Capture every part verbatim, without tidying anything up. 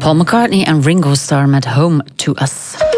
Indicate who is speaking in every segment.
Speaker 1: Paul McCartney en Ringo Starr met Home to Us.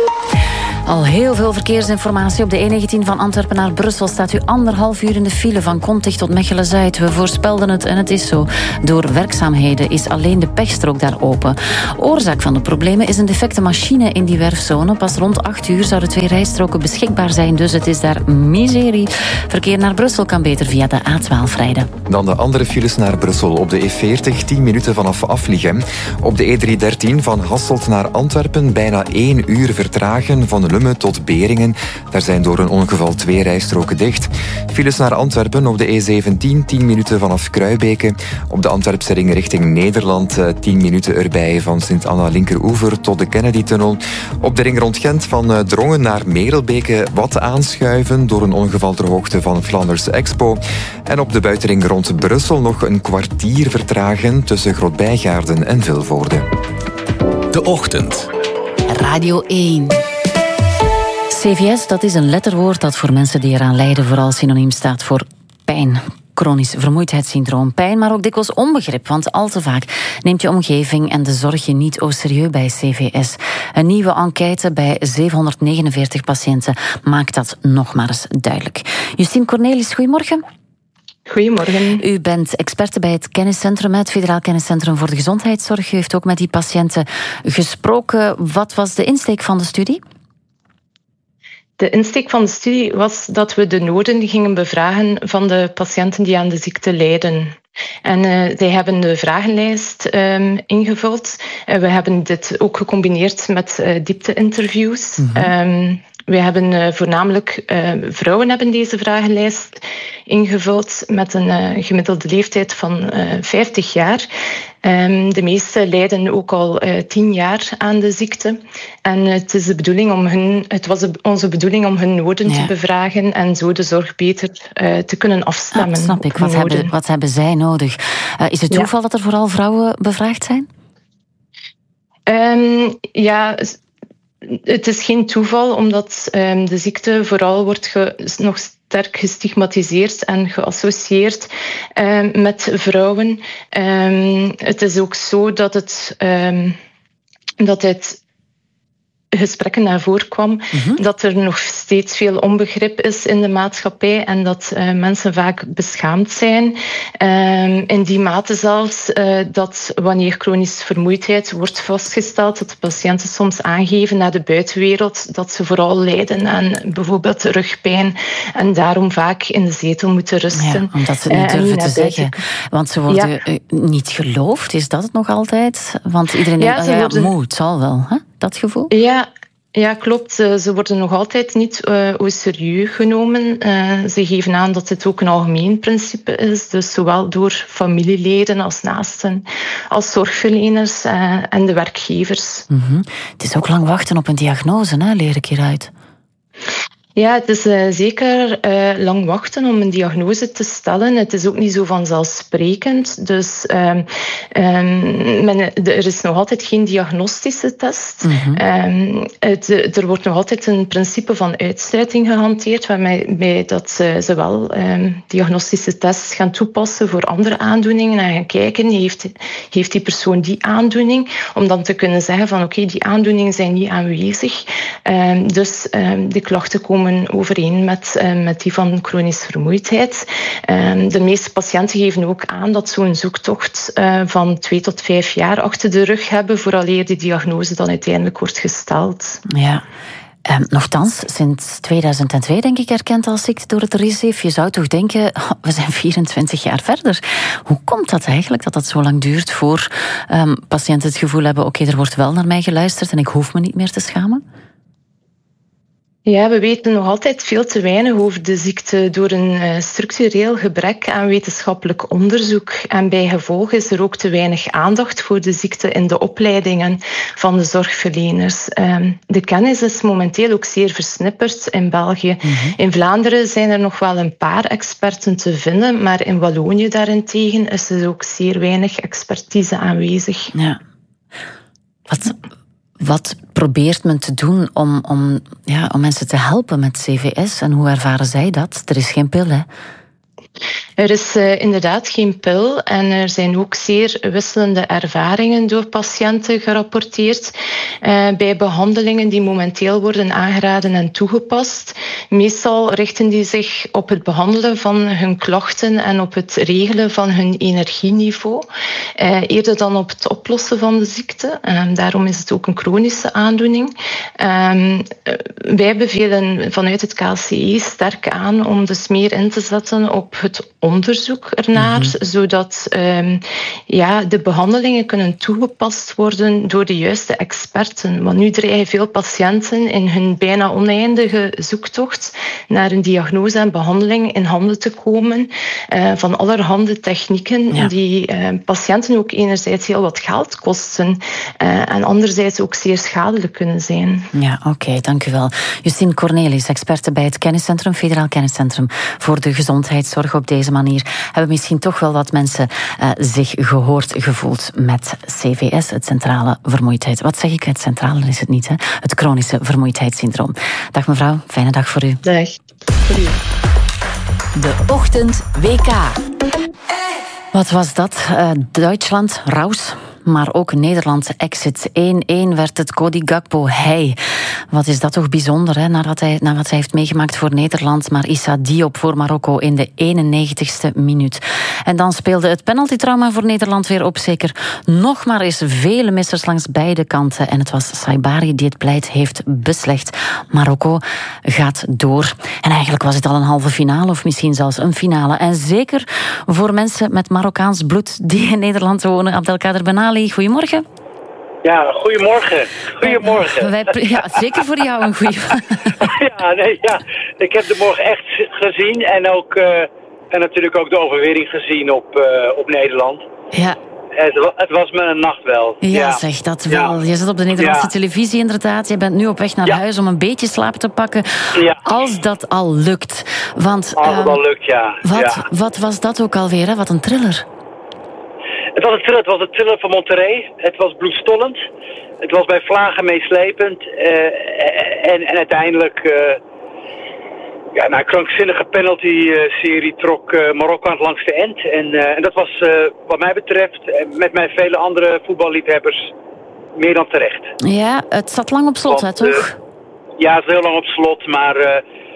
Speaker 1: Al heel veel verkeersinformatie. Op de E negentien van Antwerpen naar Brussel staat u anderhalf uur in de file van Kontig tot Mechelen-Zuid. We voorspelden het en het is zo. Door werkzaamheden is alleen de pechstrook daar open. Oorzaak van de problemen is een defecte machine in die werfzone. Pas rond acht uur zouden twee rijstroken beschikbaar zijn, dus het is daar miserie. Verkeer naar Brussel kan beter via de A twaalf rijden.
Speaker 2: Dan de andere files naar Brussel. Op de E veertig, tien minuten vanaf Afliegem. Op de E driehonderddertien van Hasselt naar Antwerpen bijna één uur vertragen van Lummen tot Beringen. Daar zijn door een ongeval twee rijstroken dicht. Files naar Antwerpen op de E zeventien, tien minuten vanaf Kruibeke. Op de Antwerpse ring richting Nederland, tien minuten erbij van Sint-Anna Linkeroever tot de Kennedy-tunnel. Op de ring rond Gent van Drongen naar Merelbeke wat aanschuiven door een ongeval ter hoogte van Flanders Expo. En op de buitenring rond Brussel nog een kwartier vertragen tussen Grootbijgaarden en Vilvoorde.
Speaker 3: De Ochtend.
Speaker 1: Radio één. C V S, dat is een letterwoord dat voor mensen die eraan lijden vooral synoniem staat voor pijn. Chronisch vermoeidheidssyndroom. Pijn, maar ook dikwijls onbegrip, want al te vaak neemt je omgeving en de zorg je niet au serieus bij C V S. Een nieuwe enquête bij zevenhonderdnegenenveertig patiënten maakt dat nog maar eens duidelijk. Justine Cornelis, goedemorgen.
Speaker 4: Goedemorgen.
Speaker 1: U bent experte bij het kenniscentrum, het Federaal Kenniscentrum voor de Gezondheidszorg. U heeft ook met die patiënten gesproken. Wat was de insteek van de studie?
Speaker 4: De insteek van de studie was dat we de noden gingen bevragen van de patiënten die aan de ziekte lijden. En uh, zij hebben de vragenlijst um, ingevuld. Uh, we hebben dit ook gecombineerd met uh, diepte-interviews. Mm-hmm. Um, we hebben uh, voornamelijk uh, vrouwen hebben deze vragenlijst ingevuld met een uh, gemiddelde leeftijd van uh, vijftig jaar. Um, de meesten lijden ook al uh, tien jaar aan de ziekte. En uh, het, is de bedoeling om hun, het was de, onze bedoeling om hun noden ja. te bevragen en zo de zorg beter uh, te kunnen afstemmen.
Speaker 1: Ah, snap ik. Wat hebben, wat hebben zij nodig? Uh, is het toeval ja. dat er vooral vrouwen bevraagd zijn?
Speaker 4: Um, ja... Het is geen toeval, omdat um, de ziekte vooral wordt ge, nog sterk gestigmatiseerd en geassocieerd um, met vrouwen. Um, het is ook zo dat het... Um, dat het gesprekken naar voren kwam, mm-hmm. dat er nog steeds veel onbegrip is in de maatschappij en dat uh, mensen vaak beschaamd zijn. Um, in die mate zelfs uh, dat wanneer chronische vermoeidheid wordt vastgesteld, dat de patiënten soms aangeven naar de buitenwereld dat ze vooral lijden aan bijvoorbeeld rugpijn en daarom vaak in de zetel moeten rusten.
Speaker 1: Ja, omdat ze het niet uh, durven te zeggen. Want ze worden ja. niet geloofd, is dat het nog altijd? Want iedereen denkt, ja, oh, ja, worden... moe, het zal wel, hè? Dat gevoel?
Speaker 4: Ja, ja, klopt. Ze worden nog altijd niet uh, au serieus genomen. Uh, ze geven aan dat dit ook een algemeen principe is. Dus zowel door familieleden als naasten, als zorgverleners uh, en de werkgevers.
Speaker 1: Mm-hmm. Het is ook lang wachten op een diagnose, hè, leer ik hieruit.
Speaker 4: Ja, het is uh, zeker uh, lang wachten om een diagnose te stellen. Het is ook niet zo vanzelfsprekend. Dus um, um, men, er is nog altijd geen diagnostische test. Mm-hmm. Um, het, er wordt nog altijd een principe van uitsluiting gehanteerd, waarbij dat uh, ze wel um, diagnostische tests gaan toepassen voor andere aandoeningen en gaan kijken, heeft, heeft die persoon die aandoening? Om dan te kunnen zeggen van oké, okay, die aandoeningen zijn niet aanwezig. Um, dus um, de klachten komen overeen met, uh, met die van chronische vermoeidheid. Uh, de meeste patiënten geven ook aan dat zo'n zoektocht uh, van twee tot vijf jaar achter de rug hebben vooraleer die diagnose dan uiteindelijk wordt gesteld.
Speaker 1: Ja. Um, nochtans, sinds tweeduizend twee denk ik erkend als ziekte door het R I Z I F. Je zou toch denken, oh, we zijn vierentwintig jaar verder. Hoe komt dat eigenlijk, dat dat zo lang duurt voor um, patiënten het gevoel hebben, oké, okay, er wordt wel naar mij geluisterd en ik hoef me niet meer te schamen?
Speaker 4: Ja, we weten nog altijd veel te weinig over de ziekte door een uh, structureel gebrek aan wetenschappelijk onderzoek. En bij gevolg is er ook te weinig aandacht voor de ziekte in de opleidingen van de zorgverleners. Um, de kennis is momenteel ook zeer versnipperd in België. Mm-hmm. In Vlaanderen zijn er nog wel een paar experten te vinden, maar in Wallonië daarentegen is er ook zeer weinig expertise aanwezig.
Speaker 1: Ja. Wat... Wat probeert men te doen om, om, ja, om mensen te helpen met C V S en hoe ervaren zij dat? Er is geen pil, hè?
Speaker 4: Er is uh, inderdaad geen pil en er zijn ook zeer wisselende ervaringen door patiënten gerapporteerd uh, bij behandelingen die momenteel worden aangeraden en toegepast. Meestal richten die zich op het behandelen van hun klachten en op het regelen van hun energieniveau, uh, eerder dan op het oplossen van de ziekte. Um, daarom is het ook een chronische aandoening. Um, wij bevelen vanuit het K C E sterk aan om dus meer in te zetten op het onderzoek ernaar, mm-hmm. zodat um, ja, de behandelingen kunnen toegepast worden door de juiste experten. Want nu dreigen veel patiënten in hun bijna oneindige zoektocht naar een diagnose en behandeling in handen te komen uh, van allerhande technieken ja. die uh, patiënten ook enerzijds heel wat geld kosten uh, en anderzijds ook zeer schadelijk kunnen zijn.
Speaker 1: Ja, oké, okay, dank u wel. Justine Cornelis, experte bij het Kenniscentrum, Federaal Kenniscentrum voor de Gezondheidszorg. Op deze manier hebben misschien toch wel wat mensen uh, zich gehoord gevoeld met C V S, het centrale vermoeidheid. Wat zeg ik? Het centrale is het niet, hè? Het chronische vermoeidheidssyndroom. Dag mevrouw, fijne dag voor u.
Speaker 4: Dag.
Speaker 1: De Ochtend W K. Wat was dat? Uh, Duitsland, raus. Maar ook Nederland exit. één-één werd het Cody Gakpo. Hij. Wat is dat toch bijzonder, hè? Na wat hij, na wat hij heeft meegemaakt voor Nederland. Maar Issa Diop voor Marokko in de eenennegentigste minuut. En dan speelde het penaltytrauma voor Nederland weer op. Zeker nog maar eens vele missers langs beide kanten. En het was Saibari die het pleit heeft beslecht. Marokko gaat door. En eigenlijk was het al een halve finale of misschien zelfs een finale. En zeker voor mensen met Marokkaans bloed die in Nederland wonen. Abdelkader Benali. Goedemorgen.
Speaker 5: Ja, goedemorgen. Goedemorgen.
Speaker 1: Wij, ja, zeker voor jou een goeie.
Speaker 5: ja, nee, ja, ik heb de morgen echt gezien en ook uh, en natuurlijk ook de overwinning gezien op, uh, op Nederland.
Speaker 1: Ja.
Speaker 5: Het, het was me een nacht wel.
Speaker 1: Ja,
Speaker 5: ja.
Speaker 1: zeg dat wel. Ja. Je zit op de Nederlandse ja. televisie inderdaad. Je bent nu op weg naar ja. huis om een beetje slaap te pakken. Ja. Als dat al lukt. Want,
Speaker 5: Als het um, al lukt, ja.
Speaker 1: Wat,
Speaker 5: ja.
Speaker 1: wat was dat ook alweer, hè? Wat een thriller.
Speaker 5: Het was een thriller, het was een thriller van Monterrey. Het was bloedstollend. Het was bij vlagen meeslepend. Uh, en, en uiteindelijk... Uh, ja, na een krankzinnige penalty-serie trok uh, Marokko aan het langste end. En, uh, en dat was uh, wat mij betreft, uh, met mij vele andere voetballiefhebbers, meer dan terecht.
Speaker 1: Ja, het zat lang op slot, Want, hè, toch?
Speaker 5: Uh, ja, het is heel lang op slot, maar... Uh,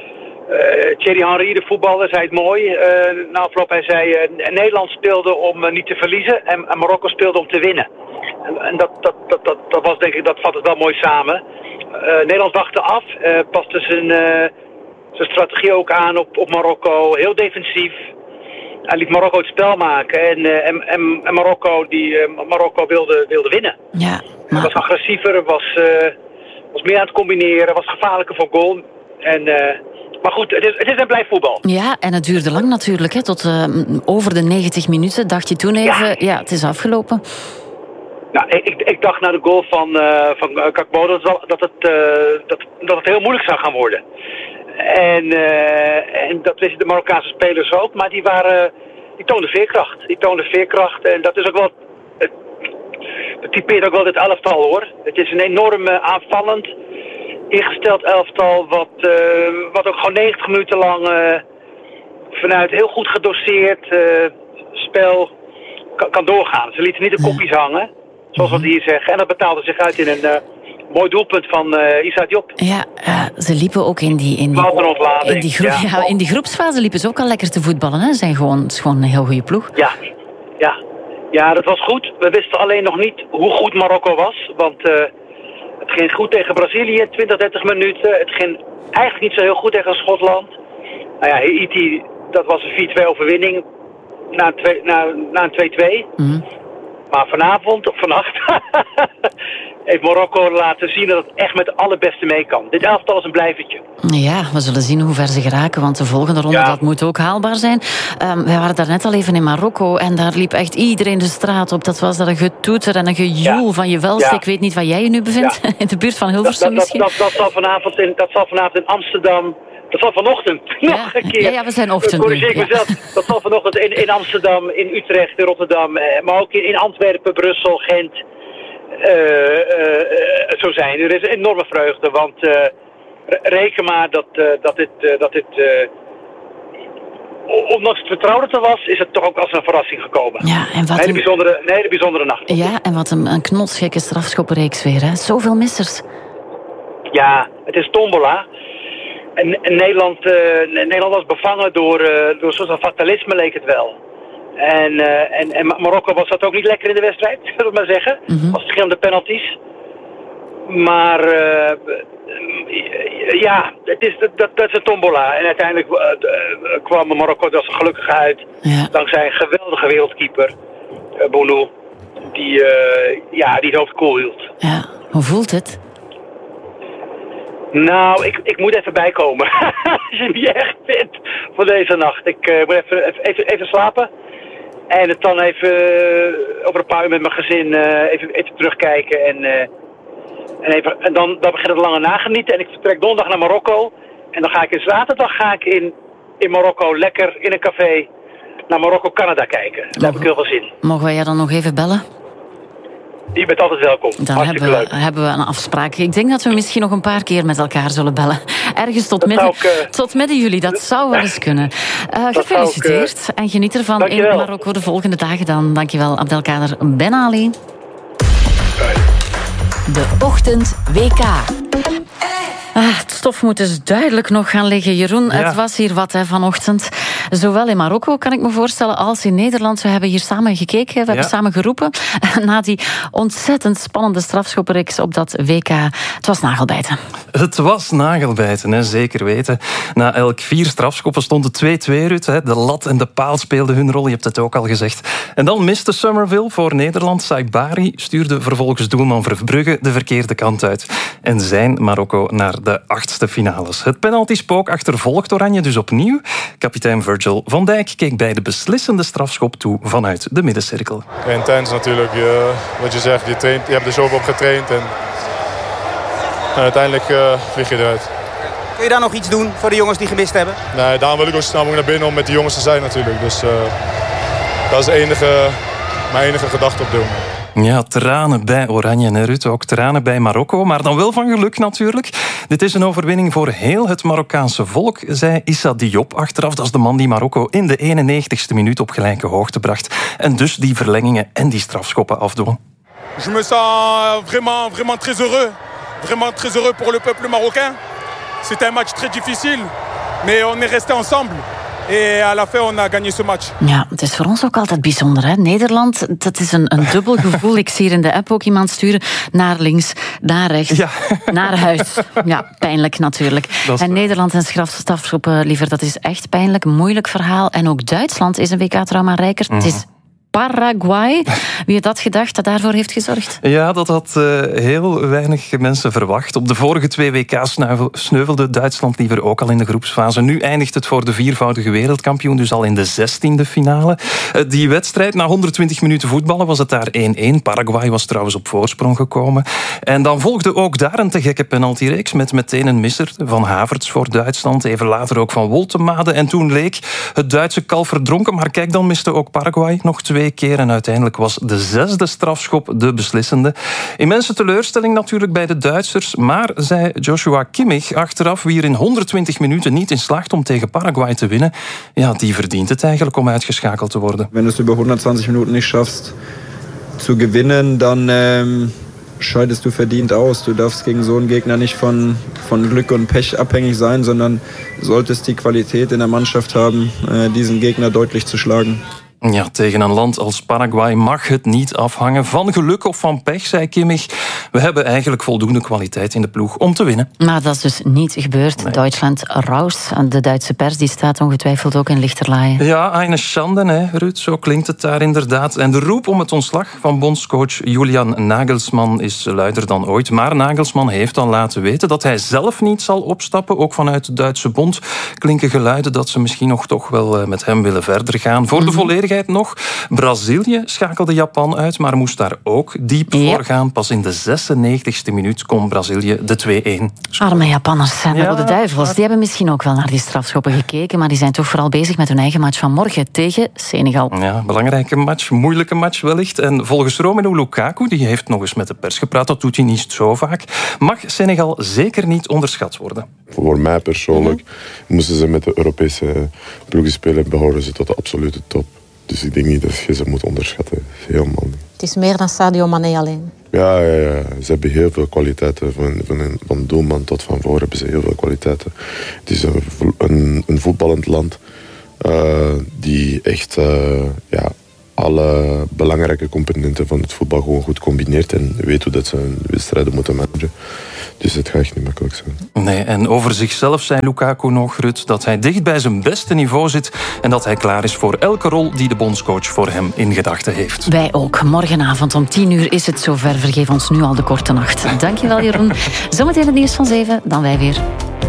Speaker 5: Uh, Thierry Henry, de voetballer, zei het mooi. Uh, na afloop, hij zei, uh, Nederland speelde om uh, niet te verliezen en, en Marokko speelde om te winnen. En, en dat, dat, dat, dat, dat was denk ik, dat vat het wel mooi samen. Uh, Nederland wachtte af, uh, paste zijn, uh, zijn strategie ook aan op, op Marokko, heel defensief. Hij liet Marokko het spel maken en, uh, en, en, en Marokko, die, uh, Marokko wilde, wilde winnen.
Speaker 1: Ja, maar...
Speaker 5: was agressiever, was, uh, was meer aan het combineren, was gevaarlijker voor goal. En... Uh, Maar goed, het is, het is en blijft voetbal.
Speaker 1: Ja, en het duurde lang natuurlijk, hè, tot uh, over de negentig minuten. Dacht je toen even, ja, ja het is afgelopen.
Speaker 5: Nou, ik, ik dacht na de goal van, uh, van Gakpo dat, dat, het, uh, dat, dat het heel moeilijk zou gaan worden. En, uh, en dat wisten de Marokkaanse spelers ook, maar die waren, die toonden veerkracht. Die toonden veerkracht en dat is ook wel, het, het typeert ook wel dit elftal hoor. Het is een enorm uh, aanvallend... ingesteld elftal, wat, uh, wat ook gewoon negentig minuten lang uh, vanuit heel goed gedoseerd uh, spel kan, kan doorgaan. Ze lieten niet de kopjes hangen, zoals we hier zeggen. En dat betaalde zich uit in een uh, mooi doelpunt van uh, Issa Diop.
Speaker 1: Ja, uh, ze liepen ook in die, in die, in die, groep, ja. Ja, in die groepsfase liepen ze ook al lekker te voetballen. Hè? Ze zijn gewoon, het is gewoon een heel goede ploeg.
Speaker 5: Ja, ja. ja, dat was goed. We wisten alleen nog niet hoe goed Marokko was, want... Uh, Het ging goed tegen Brazilië, twintig, dertig minuten. Het ging eigenlijk niet zo heel goed tegen Schotland. Nou ja, Haiti, dat was een vier-twee overwinning na een, twee, na, na een twee-twee. Mm. Maar vanavond, of vannacht, heeft Marokko laten zien dat het echt met de allerbeste mee kan. Dit elftal is een blijvertje.
Speaker 1: Ja, we zullen zien hoe ver ze geraken, want de volgende ronde, ja. dat moet ook haalbaar zijn. Um, wij waren daar net al even in Marokko en daar liep echt iedereen de straat op. Dat was daar een getoeter en een gejoel ja. van je welste. Ja. Ik weet niet waar jij je nu bevindt, ja. in de buurt van Hilversum
Speaker 5: dat, dat,
Speaker 1: misschien?
Speaker 5: Dat, dat, dat, zal vanavond in, dat zal vanavond in Amsterdam... Dat zal vanochtend
Speaker 1: ja,
Speaker 5: nog een keer.
Speaker 1: Ja, ja we zijn ochtend nu.
Speaker 5: Ik mezelf. Ja. Dat zal vanochtend in, in Amsterdam, in Utrecht, in Rotterdam, eh, maar ook in, in Antwerpen, Brussel, Gent uh, uh, uh, zo zijn. Er is een enorme vreugde, want uh, reken maar dat, uh, dat dit, uh, dat dit uh, ondanks het vertrouwen dat er was, is het toch ook als een verrassing gekomen.
Speaker 1: Ja, en wat
Speaker 5: een, hele
Speaker 1: een...
Speaker 5: bijzondere, een hele bijzondere nacht.
Speaker 1: Ja, en wat een, een knotsgekke strafschoppenreeks weer, hè? Zoveel missers.
Speaker 5: Ja, het is tombola. En, en Nederland, uh, Nederland was bevangen door, uh, door een soort van fatalisme, leek het wel. En, uh, en, en Marokko was dat ook niet lekker in de wedstrijd, wil ik maar zeggen.
Speaker 1: Mm-hmm.
Speaker 5: Als het ging om de penalties. Maar uh, ja, het is, dat, dat is een tombola. En uiteindelijk uh, uh, kwam Marokko er gelukkig uit.
Speaker 1: Ja.
Speaker 5: Dankzij een geweldige wereldkeeper, uh, Bounou. Die, uh, ja, die het hoofd koel hield.
Speaker 1: Ja, hoe voelt het?
Speaker 5: Nou, ik, ik moet even bijkomen. Als je niet echt bent voor deze nacht. Ik uh, moet even, even, even slapen. En het dan even uh, over een paar uur met mijn gezin uh, even, even terugkijken. En, uh, en, even, en dan, dan begint het lange nagenieten. En ik vertrek donderdag naar Marokko. En dan ga ik in zaterdag ga ik in, in Marokko lekker in een café naar Marokko-Canada kijken. Daar heb ik heel veel zin.
Speaker 1: Mogen wij jou dan nog even bellen?
Speaker 5: Je bent altijd welkom.
Speaker 1: Dan hebben we, hebben we een afspraak. Ik denk dat we misschien nog een paar keer met elkaar zullen bellen. Ergens tot, midden, ik, uh, tot midden juli, dat zou wel eens kunnen. Uh, gefeliciteerd ik, uh, en geniet ervan
Speaker 5: dankjewel.
Speaker 1: In Marokko de volgende dagen dan. Dankjewel, Abdelkader Ben Ali.
Speaker 6: De Ochtend W K.
Speaker 1: Ah, het stof moet dus duidelijk nog gaan liggen. Jeroen, ja. Het was hier wat hè, vanochtend. Zowel in Marokko, kan ik me voorstellen, als in Nederland. We hebben hier samen gekeken, we ja. hebben samen geroepen. Na die ontzettend spannende strafschoppenreeks op dat W K. Het was nagelbijten.
Speaker 7: Het was nagelbijten, hè, zeker weten. Na elk vier strafschoppen stond het twee-twee, Ruud. Hè. De lat en de paal speelden hun rol, je hebt het ook al gezegd. En dan miste Summerville voor Nederland. Saibari stuurde vervolgens doelman Verbrugge de verkeerde kant uit. En zijn Marokko naar de achtste finales. Het penaltyspook achtervolgt Oranje dus opnieuw. Kapitein Virgil van Dijk keek bij de beslissende strafschop toe vanuit de middencirkel.
Speaker 8: Intens natuurlijk. Je, wat je zegt, je, traint, je hebt er zoveel op getraind. En, en uiteindelijk uh, vlieg je eruit.
Speaker 9: Kun je daar nog iets doen voor de jongens die gemist hebben?
Speaker 8: Nee, daarom wil ik ook snel naar binnen om met de jongens te zijn natuurlijk. Dus uh, dat is de enige, mijn enige gedachte op doen.
Speaker 7: Ja, tranen bij Oranje en Ruud, ook tranen bij Marokko, maar dan wel van geluk natuurlijk. Dit is een overwinning voor heel het Marokkaanse volk, zei Issa Diop achteraf. Dat is de man die Marokko in de eenennegentigste minuut op gelijke hoogte bracht en dus die verlengingen en die strafschoppen afdwong.
Speaker 8: Je me sens vraiment, vraiment très heureux. Vraiment très heureux pour le peuple marocain. C'était un match très difficile, mais on est resté ensemble. En à la fin, on a gagné ce match.
Speaker 1: Ja, het is voor ons ook altijd bijzonder. Hè? Nederland, dat is een, een dubbel gevoel. Ik zie hier in de app ook iemand sturen naar links, naar rechts, ja. naar huis. Ja, pijnlijk natuurlijk. En Nederland en strafschoppen, liever, dat is echt pijnlijk. Moeilijk verhaal. En ook Duitsland is een W K-trauma rijker. Mm. Het is Paraguay. Wie had dat gedacht dat daarvoor heeft gezorgd?
Speaker 7: Ja, dat had uh, heel weinig mensen verwacht. Op de vorige twee W K's sneuvelde Duitsland liever ook al in de groepsfase. Nu eindigt het voor de viervoudige wereldkampioen, dus al in de zestiende finale. Uh, die wedstrijd, na honderdtwintig minuten voetballen, was het daar één-één. Paraguay was trouwens op voorsprong gekomen. En dan volgde ook daar een te gekke penaltyreeks met meteen een misser van Havertz voor Duitsland. Even later ook van Woltemade. En toen leek het Duitse kalf verdronken. Maar kijk, dan miste ook Paraguay nog twee keer en uiteindelijk was de zesde strafschop de beslissende. Immense teleurstelling natuurlijk bij de Duitsers, maar zei Joshua Kimmich achteraf, wie er in honderdtwintig minuten niet in slaagt om tegen Paraguay te winnen, ja, die verdient het eigenlijk om uitgeschakeld te worden.
Speaker 10: Wenn du es über honderdtwintig Minuten nicht schaffst zu gewinnen, dann ähm, scheidest du verdient aus. Du darfst gegen so einen Gegner nicht von, von Glück und Pech abhängig sein, sondern solltest die Qualität in der Mannschaft haben, äh, diesen Gegner deutlich zu schlagen.
Speaker 7: Ja, tegen een land als Paraguay mag het niet afhangen van geluk of van pech, zei Kimmich. We hebben eigenlijk voldoende kwaliteit in de ploeg om te winnen.
Speaker 1: Maar dat is dus niet gebeurd. Nee. Duitsland raus. De Duitse pers die staat ongetwijfeld ook in lichterlaaien.
Speaker 7: Ja, eine Schande, hè, Ruud. Zo klinkt het daar inderdaad. En de roep om het ontslag van bondscoach Julian Nagelsmann is luider dan ooit. Maar Nagelsmann heeft al laten weten dat hij zelf niet zal opstappen. Ook vanuit de Duitse bond klinken geluiden dat ze misschien nog toch wel met hem willen verder gaan. Voor de volledige voorzichtigheid nog. Brazilië schakelde Japan uit, maar moest daar ook diep
Speaker 1: ja.
Speaker 7: voor gaan. Pas in de zesennegentigste minuut kon Brazilië de twee-één scoren.
Speaker 1: Arme Japanners zijn de
Speaker 7: Ja,
Speaker 1: Rode Duivels.
Speaker 7: maar...
Speaker 1: Die hebben misschien ook wel naar die strafschoppen gekeken, maar die zijn toch vooral bezig met hun eigen match van morgen tegen Senegal.
Speaker 7: Ja, belangrijke match, moeilijke match wellicht. En volgens Romelu Lukaku, die heeft nog eens met de pers gepraat, dat doet hij niet zo vaak, mag Senegal zeker niet onderschat worden.
Speaker 11: Voor mij persoonlijk mm-hmm. moesten ze met de Europese ploegen spelen, behoren ze tot de absolute top. Dus ik denk niet dat je ze moet onderschatten. Helemaal niet.
Speaker 12: Het is meer dan Sadio Mané alleen.
Speaker 11: Ja, ja, ja, ze hebben heel veel kwaliteiten. Van, van, van doelman tot van voor hebben ze heel veel kwaliteiten. Het is een, een, een voetballend land uh, die echt uh, ja, alle belangrijke componenten van het voetbal gewoon goed combineert en weet hoe dat ze hun wedstrijden moeten managen. Dus het gaat echt niet makkelijk zijn.
Speaker 7: Nee, en over zichzelf zei Lukaku nog, Rut, dat hij dicht bij zijn beste niveau zit en dat hij klaar is voor elke rol die de bondscoach voor hem in gedachten heeft.
Speaker 1: Wij ook. Morgenavond om tien uur is het zover. Vergeef ons nu al de korte nacht. Dankjewel, Jeroen. Zometeen het nieuws van zeven, dan wij weer.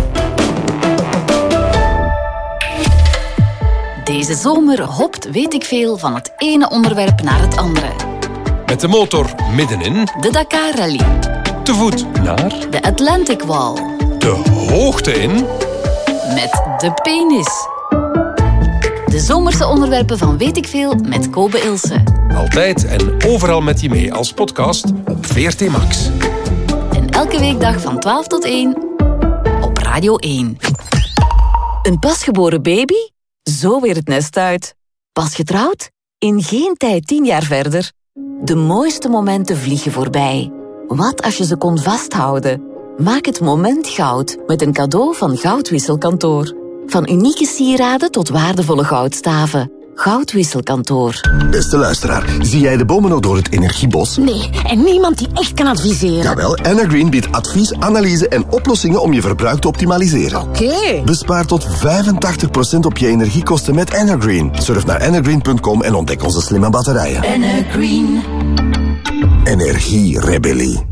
Speaker 6: Deze zomer hopt weet ik veel van het ene onderwerp naar het andere.
Speaker 3: Met de motor middenin.
Speaker 6: De Dakar Rally.
Speaker 3: Te voet naar.
Speaker 6: De Atlantic Wall.
Speaker 3: De hoogte in.
Speaker 6: Met de penis. De zomerse onderwerpen van Weet ik veel met Kobe Ilse.
Speaker 3: Altijd en overal met je mee als podcast op V R T Max.
Speaker 6: En elke weekdag van twaalf tot één op Radio één. Een pasgeboren baby? Zo weer het nest uit. Pas getrouwd? In geen tijd tien jaar verder. De mooiste momenten vliegen voorbij. Wat als je ze kon vasthouden? Maak het moment goud met een cadeau van Goudwisselkantoor. Van unieke sieraden tot waardevolle goudstaven. Goudwisselkantoor.
Speaker 13: Beste luisteraar, zie jij de bomen nog door het energiebos?
Speaker 14: Nee, en niemand die echt kan adviseren.
Speaker 13: Jawel, Energreen biedt advies, analyse en oplossingen om je verbruik te optimaliseren.
Speaker 14: Oké. Okay.
Speaker 13: Bespaar tot vijfentachtig procent op je energiekosten met Energreen. Surf naar energreen punt com en ontdek onze slimme batterijen.
Speaker 6: Energreen.
Speaker 13: Energierebellie.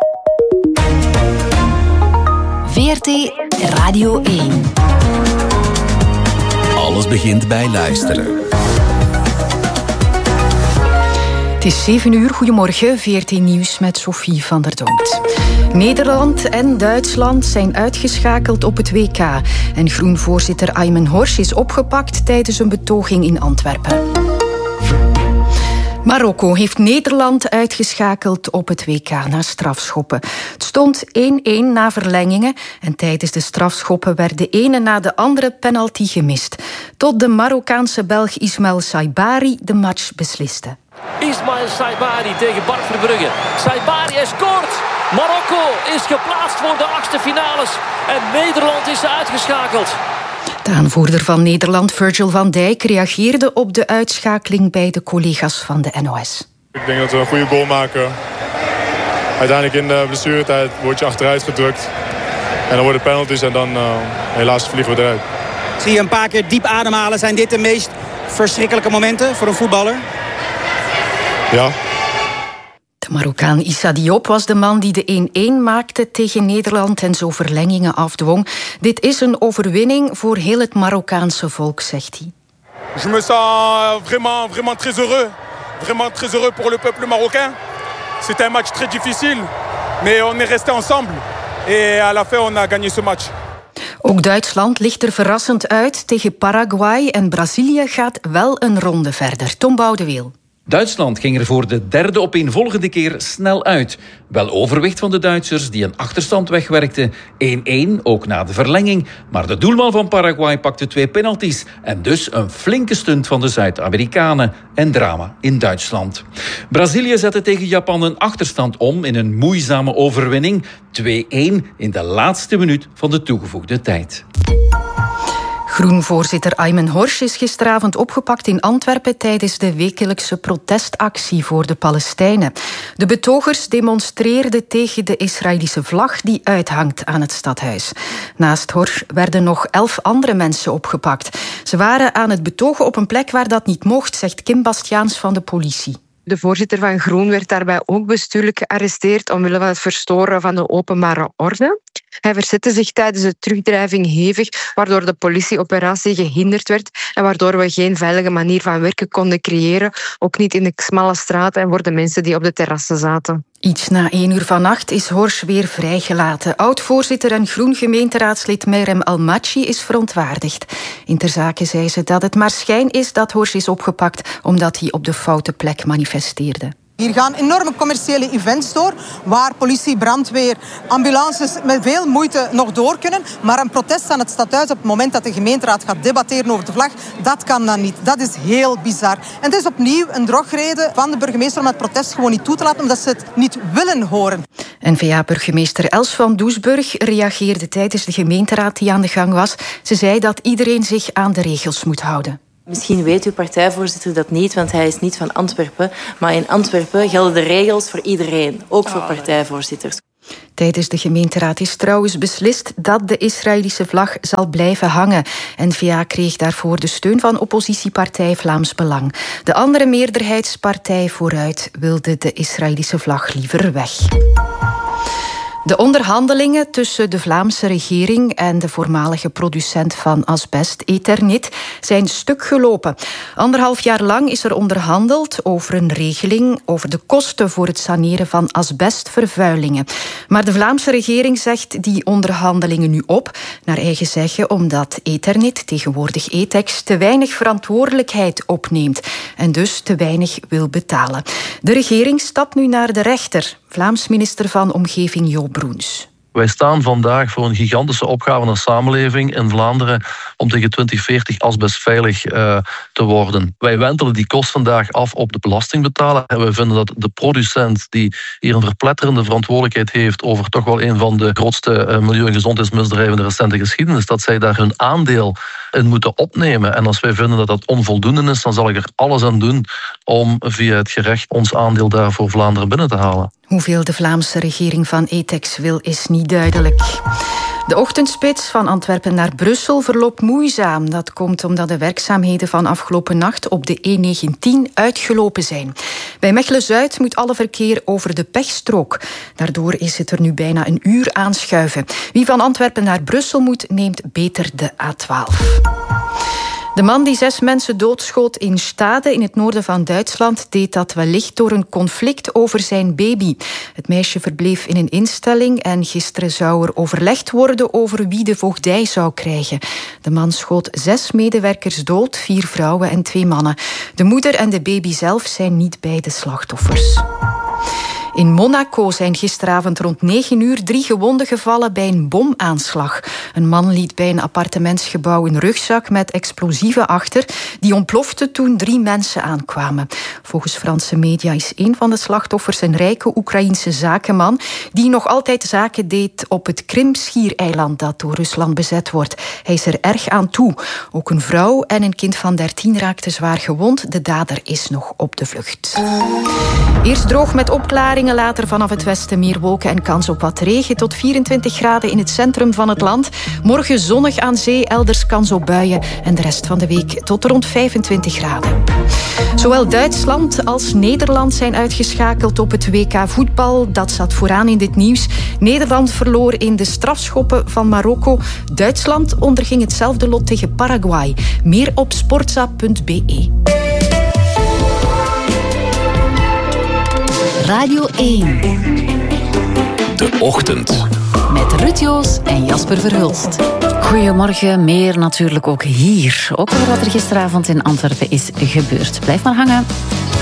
Speaker 6: V R T Radio één.
Speaker 3: Alles begint bij luisteren.
Speaker 15: Het is zeven uur. Goedemorgen. V R T Nieuws met Sophie van der Donkt. Nederland en Duitsland zijn uitgeschakeld op het W K. En Groen-voorzitter Aymen Horsch is opgepakt tijdens een betoging in Antwerpen. Marokko heeft Nederland uitgeschakeld op het W K na strafschoppen. Het stond één-één na verlengingen en tijdens de strafschoppen werd de ene na de andere penalty gemist. Tot de Marokkaanse Belg Ismail Saibari de match besliste.
Speaker 16: Ismail Saibari tegen Bart Verbrugge. Saibari hij scoort! Marokko is geplaatst voor de achtste finales en Nederland is uitgeschakeld.
Speaker 15: De aanvoerder van Nederland, Virgil van Dijk, reageerde op de uitschakeling bij de collega's van de N O S.
Speaker 17: Ik denk dat we een goede goal maken. Uiteindelijk in de blessuretijd word je achteruit gedrukt. En dan worden penalties en dan uh, helaas vliegen we eruit.
Speaker 9: Zie je een paar keer diep ademhalen. Zijn dit de meest verschrikkelijke momenten voor een voetballer?
Speaker 17: Ja.
Speaker 15: De Marokkaan Issa Diop was de man die de één-één maakte tegen Nederland en zo verlengingen afdwong. Dit is een overwinning voor heel het Marokkaanse volk, zegt hij.
Speaker 8: Je me sens vraiment, vraiment très heureux. Vraiment très heureux pour le peuple marocain. C'était un match très difficile, mais on est resté ensemble. Et à la fin, on a gagné ce match.
Speaker 15: Ook Duitsland ligt er verrassend uit tegen Paraguay en Brazilië gaat wel een ronde verder. Tom Boudeweel.
Speaker 18: Duitsland ging er voor de derde opeenvolgende keer snel uit. Wel overwicht van de Duitsers die een achterstand wegwerkten. één-één, ook na de verlenging. Maar de doelman van Paraguay pakte twee penalties. En dus een flinke stunt van de Zuid-Amerikanen. En drama in Duitsland. Brazilië zette tegen Japan een achterstand om in een moeizame overwinning. twee-één in de laatste minuut van de toegevoegde tijd.
Speaker 15: Groen-voorzitter Aymen Horsch is gisteravond opgepakt in Antwerpen tijdens de wekelijkse protestactie voor de Palestijnen. De betogers demonstreerden tegen de Israëlische vlag die uithangt aan het stadhuis. Naast Horsch werden nog elf andere mensen opgepakt. Ze waren aan het betogen op een plek waar dat niet mocht, zegt Kim Bastiaans van de politie.
Speaker 19: De voorzitter van Groen werd daarbij ook bestuurlijk gearresteerd omwille van het verstoren van de openbare orde. Hij verzette zich tijdens de terugdrijving hevig, waardoor de politieoperatie gehinderd werd en waardoor we geen veilige manier van werken konden creëren, ook niet in de smalle straten en voor de mensen die op de terrassen zaten.
Speaker 15: Iets na één uur vannacht is Horsch weer vrijgelaten. Oud-voorzitter en groen gemeenteraadslid Meirem Almachi is verontwaardigd. In ter zake zei ze dat het maar schijn is dat Horsch is opgepakt omdat hij op de foute plek manifesteerde.
Speaker 20: Hier gaan enorme commerciële events door, waar politie, brandweer, ambulances met veel moeite nog door kunnen. Maar een protest aan het stadhuis op het moment dat de gemeenteraad gaat debatteren over de vlag, dat kan dan niet. Dat is heel bizar. En het is opnieuw een drogreden van de burgemeester om het protest gewoon niet toe te laten, omdat ze het niet willen horen.
Speaker 15: N V A-burgemeester Els van Doesburg reageerde tijdens de gemeenteraad die aan de gang was. Ze zei dat iedereen zich aan de regels moet houden.
Speaker 21: Misschien weet uw partijvoorzitter dat niet, want hij is niet van Antwerpen. Maar in Antwerpen gelden de regels voor iedereen, ook voor partijvoorzitters.
Speaker 15: Tijdens de gemeenteraad is trouwens beslist dat de Israëlische vlag zal blijven hangen. N V A kreeg daarvoor de steun van oppositiepartij Vlaams Belang. De andere meerderheidspartij Vooruit wilde de Israëlische vlag liever weg. De onderhandelingen tussen de Vlaamse regering en de voormalige producent van asbest, Eternit, zijn stuk gelopen. Anderhalf jaar lang is er onderhandeld over een regeling over de kosten voor het saneren van asbestvervuilingen. Maar de Vlaamse regering zegt die onderhandelingen nu op, naar eigen zeggen omdat Eternit, tegenwoordig Etex, te weinig verantwoordelijkheid opneemt en dus te weinig wil betalen. De regering stapt nu naar de rechter. Vlaams minister van Omgeving Jo Broens.
Speaker 22: Wij staan vandaag voor een gigantische opgave naar samenleving in Vlaanderen om tegen twintig veertig asbestveilig uh, te worden. Wij wentelen die kost vandaag af op de belastingbetaler. En we vinden dat de producent die hier een verpletterende verantwoordelijkheid heeft over toch wel een van de grootste uh, milieu- en gezondheidsmisdrijven in de recente geschiedenis, dat zij daar hun aandeel in moeten opnemen. En als wij vinden dat dat onvoldoende is, dan zal ik er alles aan doen om via het gerecht ons aandeel daar voor Vlaanderen binnen te halen.
Speaker 15: Hoeveel de Vlaamse regering van Etex wil, is niet duidelijk. De ochtendspits van Antwerpen naar Brussel verloopt moeizaam. Dat komt omdat de werkzaamheden van afgelopen nacht op de E negentien uitgelopen zijn. Bij Mechelen-Zuid moet alle verkeer over de pechstrook. Daardoor is het er nu bijna een uur aanschuiven. Wie van Antwerpen naar Brussel moet, neemt beter de A twaalf. De man die zes mensen doodschoot in Stade in het noorden van Duitsland deed dat wellicht door een conflict over zijn baby. Het meisje verbleef in een instelling en gisteren zou er overlegd worden over wie de voogdij zou krijgen. De man schoot zes medewerkers dood, vier vrouwen en twee mannen. De moeder en de baby zelf zijn niet bij de slachtoffers. In Monaco zijn gisteravond rond negen uur drie gewonden gevallen bij een bomaanslag. Een man liet bij een appartementsgebouw een rugzak met explosieven achter. Die ontplofte toen drie mensen aankwamen. Volgens Franse media is een van de slachtoffers een rijke Oekraïense zakenman die nog altijd zaken deed op het Krimschiereiland dat door Rusland bezet wordt. Hij is er erg aan toe. Ook een vrouw en een kind van dertien raakten zwaar gewond. De dader is nog op de vlucht. Eerst droog met opklaringen. Later vanaf het westen meer wolken en kans op wat regen tot vierentwintig graden in het centrum van het land. Morgen zonnig aan zee, elders kans op buien en de rest van de week tot rond vijfentwintig graden. Zowel Duitsland als Nederland zijn uitgeschakeld op het W K voetbal. Dat zat vooraan in dit nieuws. Nederland verloor in de strafschoppen van Marokko. Duitsland onderging hetzelfde lot tegen Paraguay. Meer op sportza punt b e.
Speaker 6: Radio één.
Speaker 3: De Ochtend.
Speaker 6: Met Ruud Joos en Jasper Verhulst.
Speaker 1: Goedemorgen, meer natuurlijk ook hier. Ook over wat er gisteravond in Antwerpen is gebeurd. Blijf maar hangen.